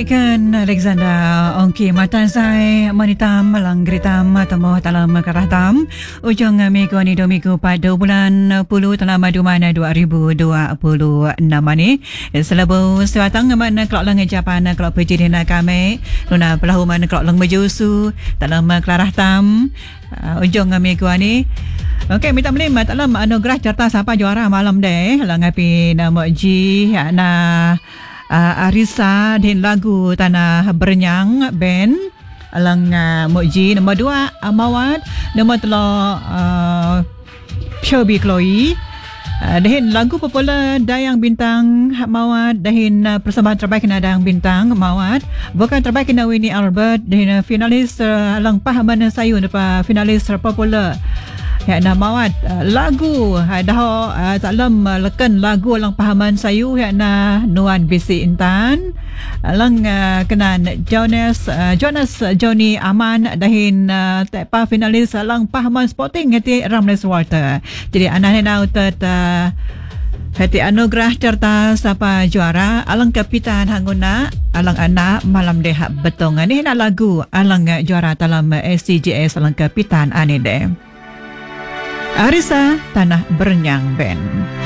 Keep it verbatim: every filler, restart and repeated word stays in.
Ikan Alexander Ongki matan sai manitam malang gritam tamo dalam karatam ujung minggu ni dua minggu pada bulan puluh dalam mana dua ribu dua puluh enam ni selabu sewatang mana kelak lang Japan kelak presiden kami luna belahu mana kelak lang mejusu dalam karatam ujung minggu ni. Okey, minta melim dalam anugerah cerita siapa juara malam deh lang api nama Ji na Uh, Arisa din lagu Tanah Bernyang band alang uh, Mokji nombor dua Amawat nombor telo uh, Shobi Chloe uh, dahin lagu popular Dayang Bintang Mawat dahin uh, persembahan terbaik na Dayang Bintang Mawat vokal terbaik na Winnie Albert dahin uh, finalis uh, alang pahaman sayu depa finalis uh, popular ya na mawat uh, lagu uh, dah uh, taklam uh, leken lagu lang pahaman sayu ya na Nuan Bisi Intan lang uh, kenan Jonas uh, Jonas uh, Johnny Aman dahin uh, tepa finalis lang pahaman sporting hati Ramles Water. Jadi anak na utat uh, hati anugerah cerita siapa juara alang kapitan hanguna alang anak malam deh betong ni na lagu alang uh, juara dalam uh, S C G S alang kapitan ane deh Arisa Tanah Bernyang Band.